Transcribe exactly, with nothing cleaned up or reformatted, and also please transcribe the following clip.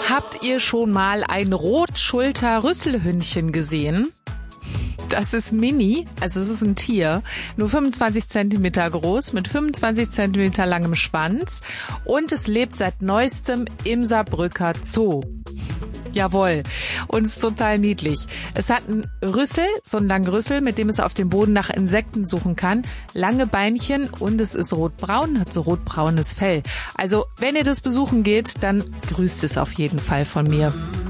Habt ihr schon mal ein Rotschulter-Rüsselhündchen gesehen? Das ist mini, also es ist ein Tier, nur fünfundzwanzig Zentimeter groß, mit fünfundzwanzig Zentimeter langem Schwanz und es lebt seit neuestem im Saarbrücker Zoo. Jawohl, und ist total niedlich. Es hat einen Rüssel, so einen langen Rüssel, mit dem es auf dem Boden nach Insekten suchen kann, lange Beinchen und es ist rotbraun, hat so rotbraunes Fell. Also wenn ihr das besuchen geht, dann grüßt es auf jeden Fall von mir.